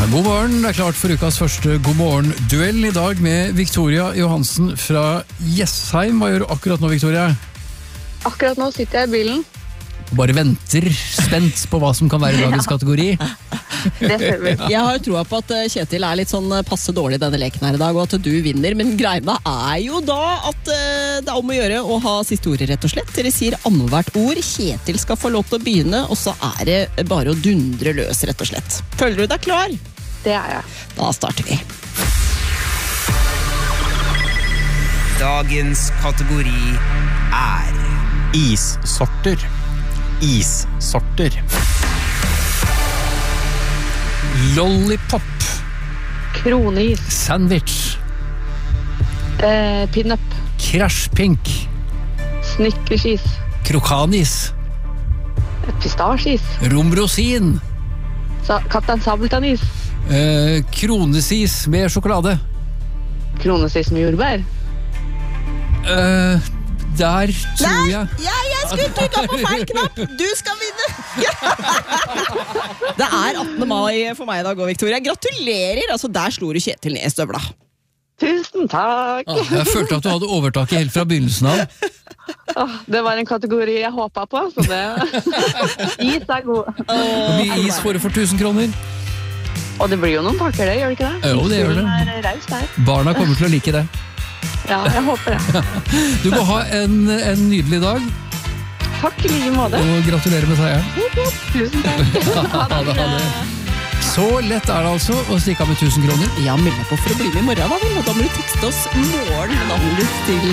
God morgen, det klart for ukas første God morgen-duell I dag med Victoria Johansen fra Jessheim. Hva gjør du akkurat nå, Victoria? Akkurat nå sitter jeg I bilen. Bare venter spent på hva som kan være dagens kategori. Det ser vi. Jeg har troa på at Kjetil litt sånn passe dårlig I denne leken her I dag, og at du vinner, men greina jo da at det om å gjøre å ha siste ordet, rett og slett. Dere sier annethvert ord, Kjetil skal få lov til å begynne, og så det bare å dundre løs, rett og slett. Føler du deg klar? Det jeg. Da starter vi. Dagens kategori Issorter. Issorter. Lollipop. Kronis. Sandwich. Pin-up. Crash Pink. Snickersis. Krokanis. Pistasjis. Romrosin. Kaptein Sabeltannis. Kronesis med sjokolade. Kronesis med jordbær. Der tror jeg Jeg skulle trykket på feil knapp. Du skal vinne. Det 18. mai for meg I dag, Victoria. Gratulerer, altså der slo du Kjetil ned I støvla. Tusen takk. Jeg følte at du hadde overtaket helt fra begynnelsen av. Det var en kategori jeg håpet på, så det... Is god. Hvor mye is får du for 1000 kroner? Og det blir jo noen pakker det, gjør det ikke det? Jo, det gjør det. Raus der. Barna kommer til å like det. Ja, jeg håper det. Du må ha en nydelig dag. Takk I like måte. Og gratulerer med seieren. Tusen takk. Ha det. Så lett det altså å stikke av med 1000 kroner. Ja, meld deg på for å bli med I morgen da, vel? Og da må du tekste oss morgen navnet til